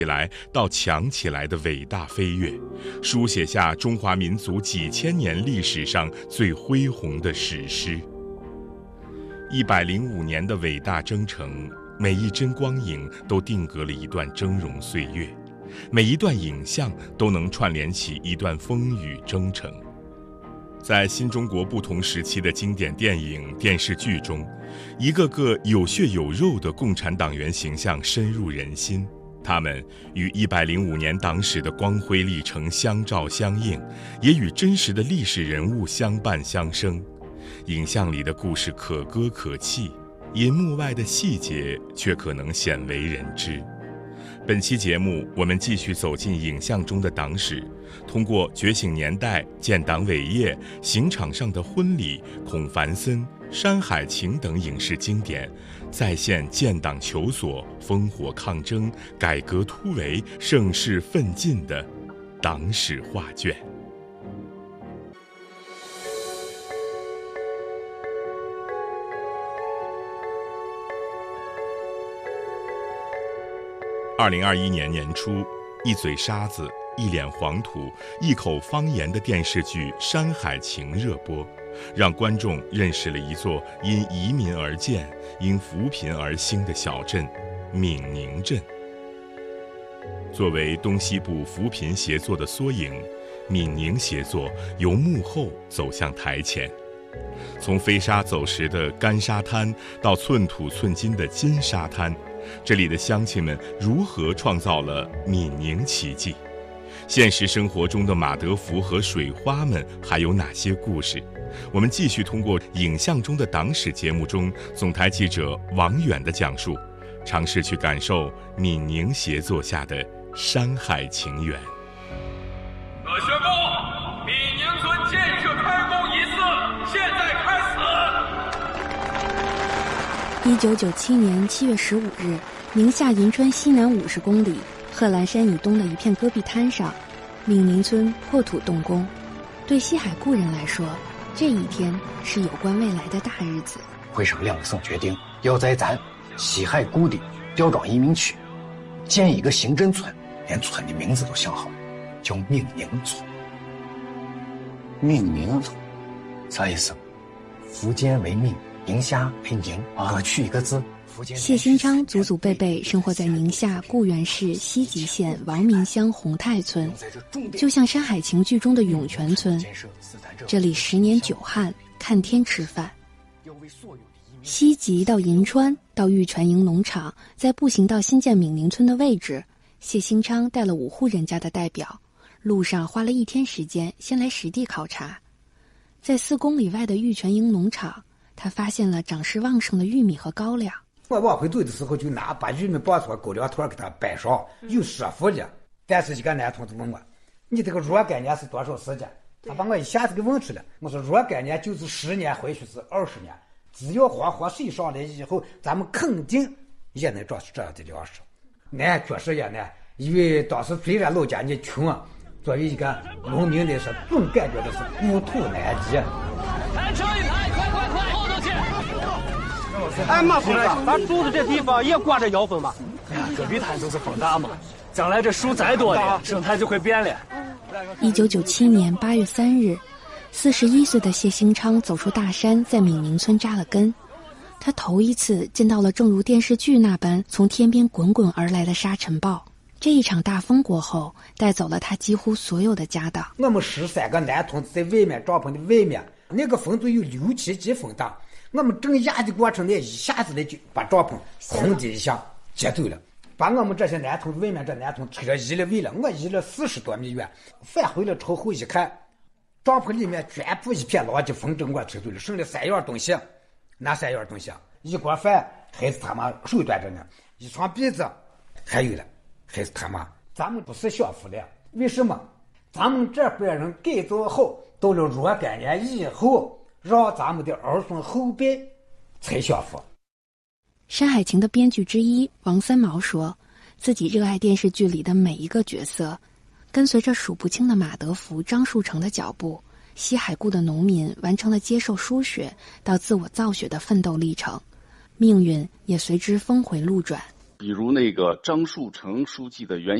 起来到强起来的伟大飞跃，书写下中华民族几千年历史上最恢宏的史诗。105年的伟大征程，每一帧光影都定格了一段峥嵘岁月，每一段影像都能串联起一段风雨征程。在新中国不同时期的经典电影、电视剧中，一个个有血有肉的共产党员形象深入人心，他们与105年党史的光辉历程相照相映，也与真实的历史人物相伴相生。影像里的故事可歌可泣，银幕外的细节却可能鲜为人知。本期节目，我们继续走进影像中的党史，通过《觉醒年代》、建党伟业、刑场上的婚礼、孔繁森、山海情等影视经典，再现建党求索、烽火抗争、改革突围、盛世奋进的党史画卷。2021年年初，一嘴沙子、一脸黄土、一口方言的电视剧《山海情》热播，让观众认识了一座因移民而建、因扶贫而兴的小镇——闽宁镇。作为东西部扶贫协作的缩影，闽宁协作由幕后走向台前，从飞沙走石的干沙滩到寸土寸金的金沙滩，这里的乡亲们如何创造了闽宁奇迹？现实生活中的马德福和水花们还有哪些故事？我们继续通过影像中的党史节目中总台记者王远的讲述，尝试去感受闽宁协作下的山海情缘。 我宣布，闽宁村建设开工仪式现在开始。1997年7月15日，宁夏银川西南50公里，贺兰山以东的一片戈壁滩上，闽宁村破土动工。对西海固人来说，这一天是有关未来的大日子。 会上梁宋决定要在咱西海固的吊庄移民区建一个行政村，连村的名字都想好了，叫闽宁村。 闽宁村啥意思？福建为闽，宁夏为宁，各取一个字。 谢兴昌祖祖辈辈生活在宁夏固原市西吉县王明乡洪泰村，就像《山海情》剧中的涌泉村，这里10年9旱，看天吃饭。西吉到银川到玉泉营农场，再步行到新建闽宁村的位置，谢兴昌带了5户人家的代表，路上花了1天时间，先来实地考察。在4公里外的玉泉营农场，他发现了长势旺盛的玉米和高粱。 我往回走的时候，就拿把玉米绑出狗粮团给他摆上，有说服力。但是一个男同志问我：“你这个若干年是多少时间？”他把我一下子给问出来。我说：“若干年就是10年，或许是20年。只要黄水上来以后，咱们肯定也能长出这样的粮食。”难，确实也难，因为当时虽然老家你穷啊，作为一个农民来说，总感觉的是故土难移。 排车一排，快，后头去！ 哎，马同志，咱住的这地方也挂着妖风吧？哎呀，戈壁滩就是风大嘛，将来这树再多的，生态就会变了。 1997年8月3日，41岁的谢兴昌走出大山，在闽宁村扎了根。他头一次见到了正如电视剧那般从天边滚滚而来的沙尘暴。这一场大风过后，带走了他几乎所有的家当。 我们13个男同志在外面帐篷的外面，那个风就有6、7级风大。我们正压的过程呢，一下子呢就把帐篷轰的一下接走了，把我们这些男同志外面这男同志车移了位了，我移了40多米远，返回了朝后一看，帐篷里面全部一片狼藉，风筝我吹走了，剩了3样东西。哪3样东西？一锅饭还是他妈手端着呢，一床被子还有了，还是他妈。咱们不是享福了，为什么？咱们这辈人改造好，到了若干年以后，让咱们的儿孙后辈才享福。《 山海情》的编剧之一王三毛说，自己热爱电视剧里的每一个角色，跟随着数不清的马德福、张树成的脚步，西海固的农民完成了接受输血到自我造血的奋斗历程，命运也随之峰回路转。 比如那个张树成书记的原